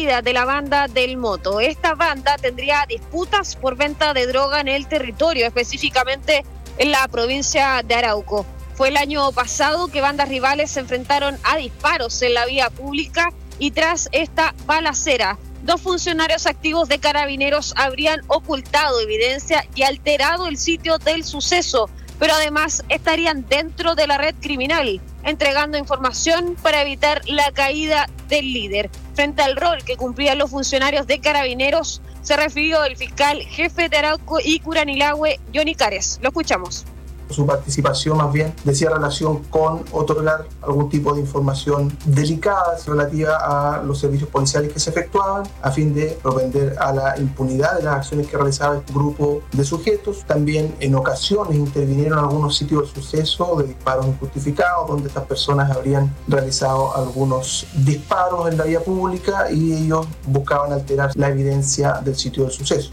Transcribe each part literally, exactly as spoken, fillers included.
caída de la banda del Moto. Esta banda tendría disputas por venta de droga en el territorio, específicamente en la provincia de Arauco. Fue el año pasado que bandas rivales se enfrentaron a disparos en la vía pública y tras esta balacera, dos funcionarios activos de Carabineros habrían ocultado evidencia y alterado el sitio del suceso, pero además estarían dentro de la red criminal, entregando información para evitar la caída del líder. Frente al rol que cumplían los funcionarios de Carabineros, se refirió el fiscal jefe de Arauco y Curanilahue, Johnny Cares. Lo escuchamos. Su participación más bien decía relación con otorgar algún tipo de información delicada relativa a los servicios policiales que se efectuaban a fin de propender a la impunidad de las acciones que realizaba este grupo de sujetos. También en ocasiones intervinieron algunos sitios del suceso de disparos injustificados donde estas personas habrían realizado algunos disparos en la vía pública y ellos buscaban alterar la evidencia del sitio del suceso.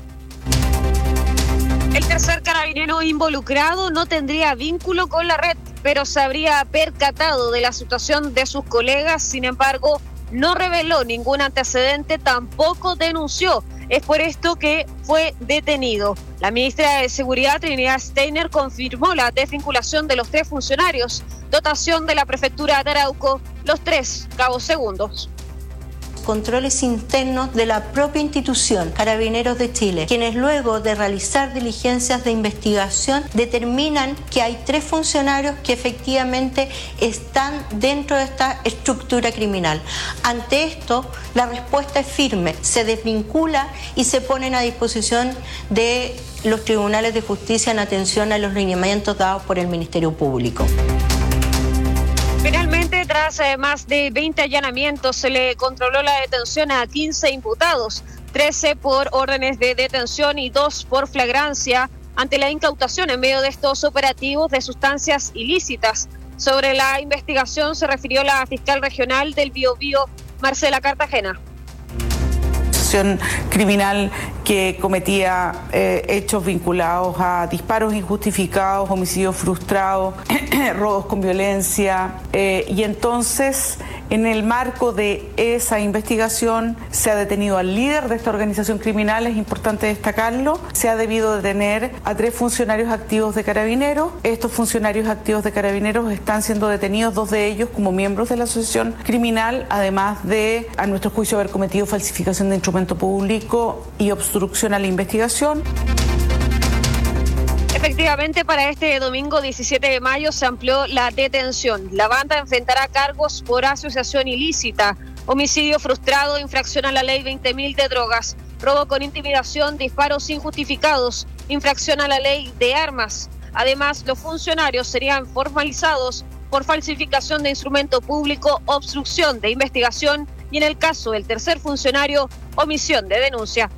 El tercer carabinero involucrado no tendría vínculo con la red, pero se habría percatado de la situación de sus colegas. Sin embargo, no reveló ningún antecedente, tampoco denunció. Es por esto que fue detenido. La ministra de Seguridad, Trinidad Steiner, confirmó la desvinculación de los tres funcionarios. Dotación de la prefectura de Arauco, los tres cabos segundos. Controles internos de la propia institución, Carabineros de Chile, quienes luego de realizar diligencias de investigación determinan que hay tres funcionarios que efectivamente están dentro de esta estructura criminal. Ante esto, la respuesta es firme, se desvincula y se ponen a disposición de los tribunales de justicia en atención a los lineamientos dados por el Ministerio Público. Finalmente, tras eh, más de veinte allanamientos, se le controló la detención a quince imputados, trece por órdenes de detención y dos por flagrancia, ante la incautación en medio de estos operativos de sustancias ilícitas. Sobre la investigación se refirió la fiscal regional del Biobío, Marcela Cartagena. Criminal que cometía eh, hechos vinculados a disparos injustificados, homicidios frustrados, robos con violencia, eh, y entonces en el marco de esa investigación se ha detenido al líder de esta organización criminal, es importante destacarlo, se ha debido detener a tres funcionarios activos de Carabineros. Estos funcionarios activos de Carabineros están siendo detenidos, dos de ellos como miembros de la asociación criminal, además de, a nuestro juicio, haber cometido falsificación de instrumentos público y obstrucción a la investigación. Efectivamente, para este domingo diecisiete de mayo se amplió la detención. La banda enfrentará cargos por asociación ilícita, homicidio frustrado, infracción a la ley veinte mil de drogas, robo con intimidación, disparos injustificados, infracción a la ley de armas. Además, los funcionarios serían formalizados por falsificación de instrumento público, obstrucción de investigación y, en el caso del tercer funcionario, omisión de denuncia.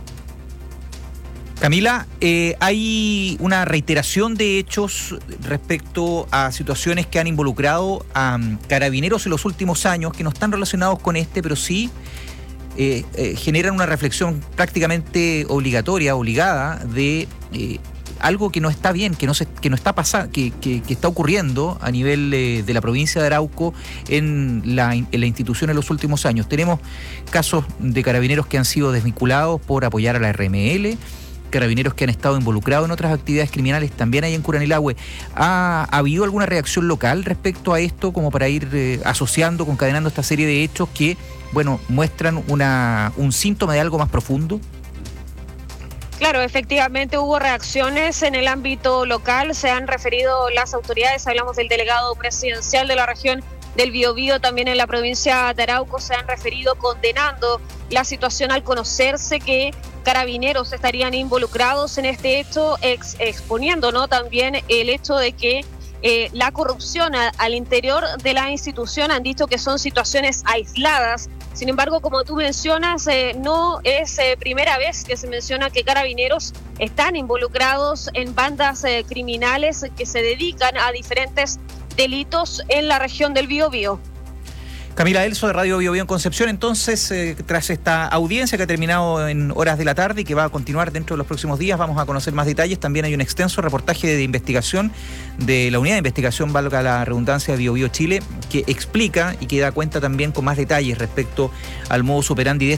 Camila, eh, hay una reiteración de hechos respecto a situaciones que han involucrado a um, Carabineros en los últimos años, que no están relacionados con este, pero sí eh, eh, generan una reflexión prácticamente obligatoria, obligada, de eh, algo que no está bien, que no se, que no está pasando, que, que, que está ocurriendo a nivel eh, de la provincia de Arauco en la, en la institución en los últimos años. Tenemos casos de Carabineros que han sido desvinculados por apoyar a la R M L, Carabineros que han estado involucrados en otras actividades criminales también ahí en Curanilahue. ¿Ha, ¿Ha habido alguna reacción local respecto a esto, como para ir eh, asociando, concadenando esta serie de hechos que, bueno, muestran una, un síntoma de algo más profundo? Claro, efectivamente hubo reacciones en el ámbito local, se han referido las autoridades, hablamos del delegado presidencial de la región del Biobío, también en la provincia de Arauco, se han referido condenando la situación al conocerse que Carabineros estarían involucrados en este hecho, ex, exponiendo, ¿no?, también el hecho de que eh, la corrupción a, al interior de la institución, han dicho que son situaciones aisladas. Sin embargo, como tú mencionas, eh, no es eh, primera vez que se menciona que Carabineros están involucrados en bandas eh, criminales que se dedican a diferentes delitos en la región del Biobío. Camila Elso, de Radio Biobío en Concepción. Entonces, eh, tras esta audiencia que ha terminado en horas de la tarde y que va a continuar dentro de los próximos días, vamos a conocer más detalles. También hay un extenso reportaje de investigación de la Unidad de Investigación, valga la redundancia, de Biobío Chile, que explica y que da cuenta también con más detalles respecto al modus operandi de